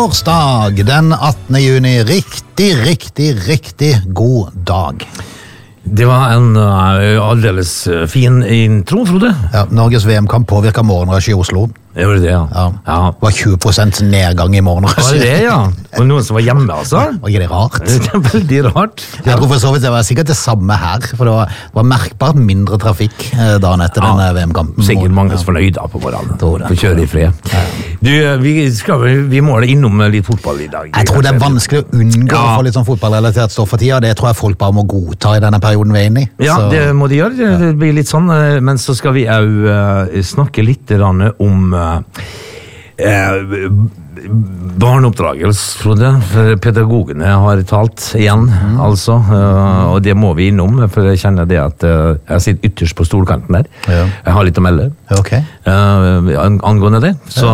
Torsdag den 18. juni. Riktig god dag. Det var en alldeles fin intro, Frode. Ja, Norges VM-kamp påvirker morgenrasj i Oslo. Det var det, ja. Ja. Det var 20% nedgang i morgenrasj. Var det, ja? Og noen som var hjemme, altså? Var ikke det rart? Det er veldig rart. Jeg tror for så vidt det var sikkert det samme her, for det var merkbart mindre trafikk dagen etter denne VM-kampen. Sikkert mange som fornøyde på morgenen. For kjøre i fred. Du, vi må innom litt fotball i dag. Jeg tror det er vanskelig å unngå å få litt sånn fotballrelatert stoff for tida. Det tror jeg folk bare må godta i denne perioden vi er inne i. Ja, det må de gjøre. Det blir litt sånn, men så skal vi jo snakke litt om barneoppdragelse, Frode, for pedagogene har talt igjen, altså, og det må vi innom, for jeg kjenner det at jeg sitter ytterst på stolkanten der. Jeg har litt å melde angående det, så